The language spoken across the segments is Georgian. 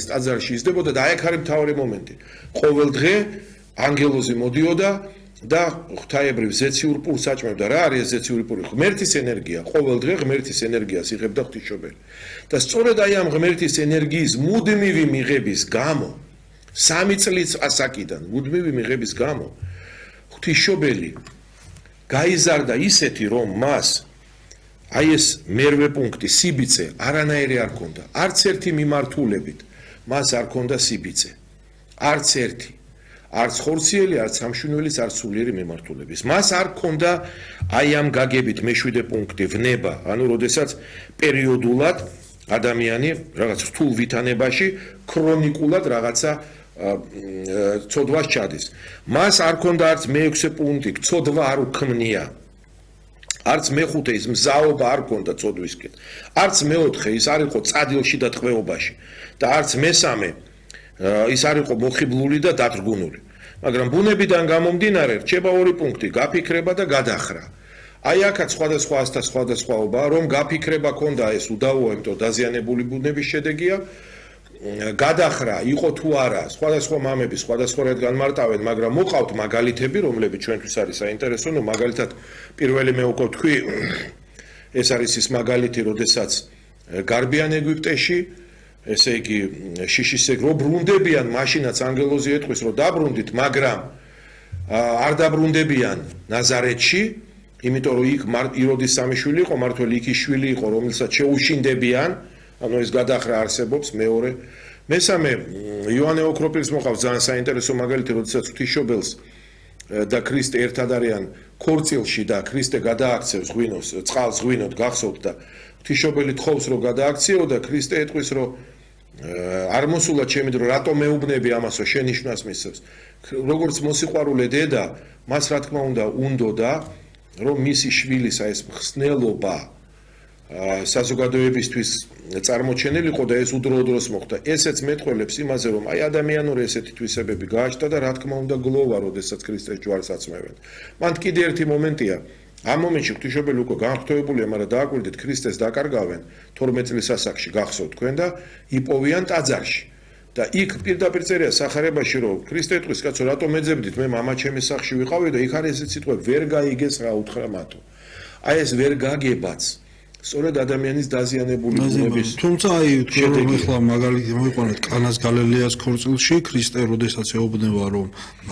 ტაძარში იზრდებოდა და აი აქ არის მთავარი მომენტი. ყოველ დღე ანგელოზი მოდიოდა და ღვთაებრივ ზეციურ პურს აჭმევდა. რა არის ზეციური პური? ღმერთის ენერგია. ყოველ დღე ღმერთის ენერგიას იღებდა ღვთისმშობელი. და სწორედ აი ამ ღმერთის ენერგიის მუდმივი მიღების გამო 3 წლის ასაკიდან მუდმივი მიღების გამო ღვთისმშობელი გაიზარდა ისეთი, რომ მას აი ეს მერვე პუნქტი სიბიძე არანაირი არ ქონდა. არც ერთი მიმართულებით მას არ ქონდა სიბიძე. არც ერთი. არც ხორციელი, არც სამშვენილის, არც სულიერი მიმართულების. მას არ ქონდა აი ამ გაგებით მეშვიდე პუნქტი ვნება, ანუ როდესაც პერიოდულად ადამიანი რაღაც რთულ ვითანებაში ქრონიკულად რაღაცა ცოდვას ჩადის. მას არ ქონდა არც მე-6 პუნქტი, ცოდვა არ უქმნია. არც მე-5 ის მზაობა არ ქონდა ცოდვისკენ. არც მე-4 ის არ იყო წადილში და ტყვეობაში და არც მე-3 ის არ იყო მოხიბლული და დადრგუნული. მაგრამ ბუნებიდან გამომდინარე რჩება 2 პუნქტი, გაფიქრება და გადახრა. აი აქაც სხვადასხვა სხვადასხვაობა, რომ გაფიქრება ქონდა ეს უდავოა, იმიტომ დაზიანებული ბუნების შედეგია. გადახრა იყო თუ არა, სხვადასხვა მამები სხვადასხვაურად განმარტავენ, მაგრამ მოყავთ მაგალითები, რომლებიც ჩვენთვის არის საინტერესო, ნუ მაგალითად პირველი მე უკვე თქვი, ეს არის ის მაგალითი, როდესაც გარბიან ეგვიპტეში, ესე იგი შიშისეგ რო ბრუნდებიან, მაშინაც ანგელოზი ეტყვის, რომ დაბრუნდით, მაგრამ არ დაბრუნდებიან ნაზარეთში, იმიტომ რომ იქ იროდის სამი შვილი იყო, მართალი იქ ის შვილი იყო, რომელსაც შეუშინდებიან. ანუ ეს გადახრა არსებობს მეორე. მესამე იოანე ოქროპირის მოყავს ძალიან საინტერესო მაგალითი, როდესაც ღვთისმშობელს და ქრისტე ერთად არიან ქორწილში და ქრისტე გადააქცევს ღვინოს, წყალს ღვინოთ გახსოვთ და ღვთისმშობელი თხოვს რომ გადააქციო და ქრისტე ეტყვის რომ არ მოსულა ჩემი დრო, რატომ მეუბნები ამასო, შენიშვნას მისცემს. როგორც მოსიყვარულე დედა, მას რა თქმა უნდა უნდოდა რომ მისი შვილისა ეს მხსნელობა საზოგადოებისთვის წარმოჩენილიყო და ეს უდროოდროს მოხდა. ესეც მეტყველებს იმაზე, რომ აი ადამიანური ესეთი თვისებები გააჩნდა და რა თქმა უნდა გლოვა, როდესაც ქრისტეს ჯვარს აწმევენ. მან კიდე ერთი მომენტია. ამ მომენტში ღვთისმშობელი უკვე განხტოებულია, მაგრამ დააკვირდით ქრისტეს დაკარგავენ 12 წლის ასაკში, გახსოვთ თქვენ და იპოვიან ტაძარში. და იქ პირდაპირ წერია სახარებაში, რომ ქრისტე ეტყვის, კაცო, რატომ ეძებდით, მე მამა ჩემის სახში ვიყავი და იქ არის ესეთი სიტყვა, ვერ გაიგეს რა უთხრა მათო. აი ეს ვერ გაგებაც სწორედ ადამიანის დაზიანებული ბუნების. თუმცა აი თქვენ რომ ეხლა მაგალითი მოიყვანეთ კანას გალილეას ქორწილში, ქრისტე როდესაც ეუბნება რომ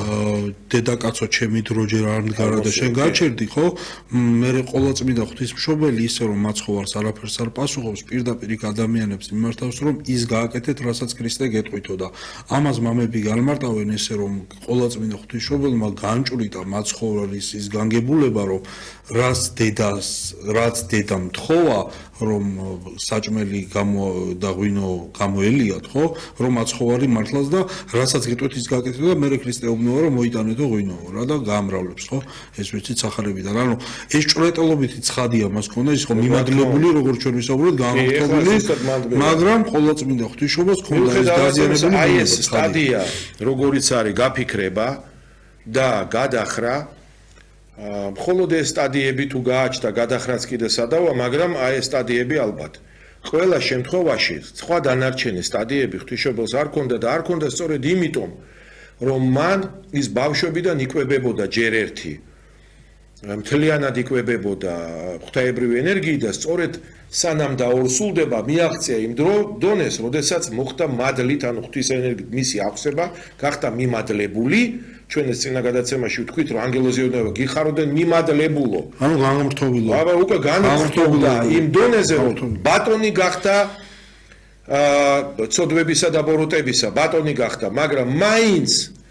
დედაკაცო ჩემი დრო ჯერ არ მდგარა და შენ გაჩერდი, ხო? მერე ყოვლადწმინდა ღვთისმშობელი ისე რომ მაცხოვარს არაფერს არ პასუხობს, პირდაპირ იქ ადამიანებს იმართავს რომ ის გააკეთეთ, რასაც ქრისტე გეტყვითო და ამას მამები განმარტავენ ესე რომ ყოვლადწმინდა ღვთისმშობელმა განჭვრიტა მაცხოვრის ის განგებულება რომ რაც დედამ თხოვა რომ საჭმელი და ღვინო გამოელიათ, ხო? რომ მაცხოვარი მართლაც და რასაც გეტყვით ის გააკეთებდა და მე ქრისტე უბნება რომ მოიტანეთო ღვინო რა და გაამრავლებს, ხო? ეს ვიცით სახარებიდან. ანუ ეს ჭრეტელობითი ცხადია მას ქონდა, ის ხო მიმადლებული როგორც ჩვენ ვისაუბრეთ, განხორციელებული, მაგრამ ყოვლადწმინდა ღვთისმშობელს ქონდა ეს დაზიანებული. აი ეს სტადია, როგორიც არის გაფიქრება და გადახრა მხოლოდ ეს სტადიები თუ გააჩნდა გადახრაც კიდე სადავა, მაგრამ აი ეს სტადიები ალბათ. ყველა შემთხვევაში სხვა დანარჩენი სტადიები ღვთისმშობელს არ ქონდა და არ ქონდა სწორედ იმიტომ, რომ მან ის ბავშვებიდან იკვებებოდა ჯერ ერთი. მთლიანად იკვებებოდა ღვთაებრივი ენერგიით და სწორედ სანამ დაორსულდება მიაღწია იმ დონეს, როდესაც მოხდა მადლით, ანუ ღვთის ენერგიით მისი აღსება, გახდა მიმადლებული. ჩვენ ეს წინა გადაცემაში ვთქვით, რომ ანგელოზიოდნევა გიხაროდნენ მიმადლებულო. ანუ განმრთობილო. აბა უკვე განმრთობდა იმ დონეზე, რომ ბატონი გახდა ცოდვებისა და ბოროტებისა, ბატონი გახდა, მაგრამ მაინც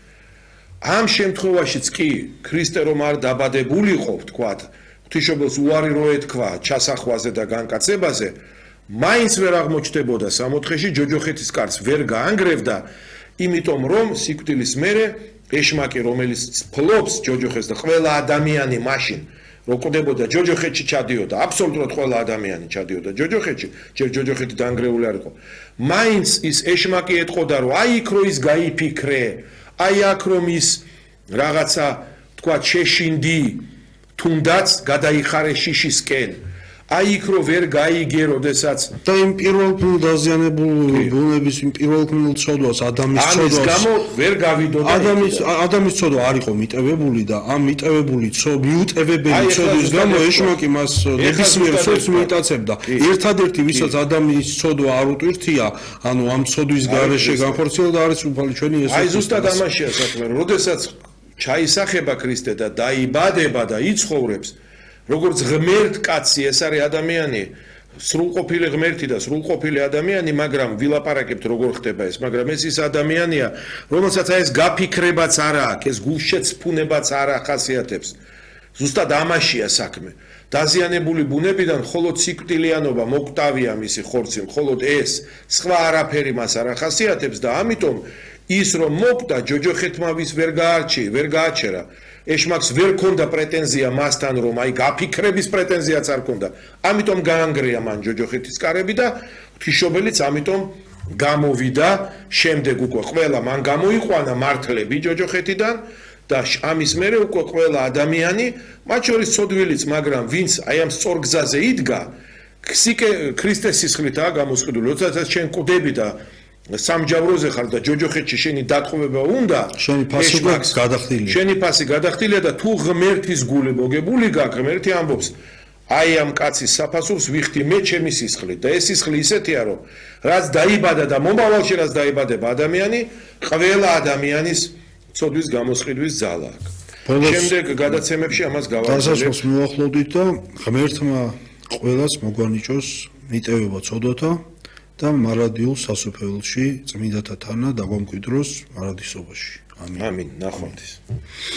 ამ შემთხვევაშიც კი ქრისტე რომ არ დაბადებულიყო, ვთქვათ, ღვთისმშობელს უარი რო ეთქვა ჩასახვაზე და განკაცებაზე, მაინც ვერ აღმოჩნდებოდა სამოთხეში, ჯოჯოხეთის კარს ვერ გაანგრევდა, იმიტომ რომ სიკვდილის მერე ეშმაკი, რომელიც ფლობს ჯოჯოხეთს და ყველა ადამიანი მაშინ რო კვდებოდა ჯოჯოხეთში ჩადიოდა, აბსოლუტურად ყველა ადამიანი ჩადიოდა ჯოჯოხეთში, ჯერ ჯოჯოხეთი დაანგრეული არ იყო. მაინც ის ეშმაკი ეტყოდა, რომ აი იქ რო ის გაიფიქრე, აი აქ რომ ის რაღაცა თქვა შეშინდი, თუნდაც გადაიხარე შიშისკენ. აი იქ რო ვერ გაიგე, როდესაც და იმ პირველ დაზიანებულ ბუნების იმ პირველ ცოდვას ადამიანის ამის ცოდვას გამო ვერ გავიდოდა ადამიანის ცოდვა არ იყო მიტევებული და ამ მიტევებული მიუტევებელი ცოდვის გამო ეშმაკი მას ნებისმიერ სულს მიიტაცებდა. ერთადერთი ვისაც ადამიანის ცოდვა არ უტვირთია, ანუ ამ ცოდვის გარეშე განხორციელდა არის უფალი ჩვენი იესო. აი ზუსტად ამაშია საქმე, როდესაც ჩაისახება ქრისტე და დაიბადება და იცხოვრებს, როგორც ღმერთ კაცი, ეს არის ადამიანი, სრულყოფილი ღმერთი და სრულყოფილი ადამიანი, მაგრამ ვილაპარაკებთ როგორ ხდება ეს, მაგრამ ეს ის ადამიანია, რომელსაც ეს გაფიქრებაც არ აქვს, ეს გულშეცფუნებაც არ ახასიათებს. ზუსტად ამაშია საქმე. დაზიანებული ბუნებიდან მხოლოდ სიკვდილიანობა მოკვდავია მისი ხორცი, მხოლოდ ეს, სხვა არაფერი მას არ ახასიათებს და ამიტომ ის რომ მოკვდა ჯოჯოხეთმა ვის ვერ გააჩერა. ეშმაკს ვერ ქონდა პრეტენზია მასთან რომ აი გაფიქრების პრეტენზიაც არ ქონდა. ამიტომ გაანგრია მან ჯოჯოხეთის კარები და ღვთისმშობელიც ამიტომ გამოვიდა შემდეგ უკვე ყველა მან გამოიყვანა მართლები ჯოჯოხეთიდან და ამის მერე უკვე ყველა ადამიანი, მათ შორის ცოდვილიც, მაგრამ ვინც აი ამ სწორ გზაზე იდგა, ქრისტეს სისხლითაა გამოსყიდული. როდესაც შენ კვდები და სამჯავროზე ხარ და ჯოჯოხეთში შენი დატყვევება უნდა, შენი ფასი გადახდილია. შენი ფასი გადახდილია და თუ ღმერთის გული მოგებული გაქვს, ღმერთი ამბობს, აი ამ კაცის საფასურს ვიხდი მე ჩემი სისხლით და ეს სისხლი ისეთია, რომ რაც დაიბადა და მომავალში რაც დაიბადება ადამიანი, ყველა ადამიანის ცოდვის გამოსყიდვის ძალა აქვს. შემდეგ გადაცემებში ამას გავაგზავნებთ. დასასრულს მივახლოვდით და ღმერთმა ყველას მოგვანიჭოს მიტევება ცოდვათა და მარადიულ სასუფეველში წმინდათა თანა დაგვამკვიდროს მარადისობაში. ამინ. ამინ. ნახვამდის.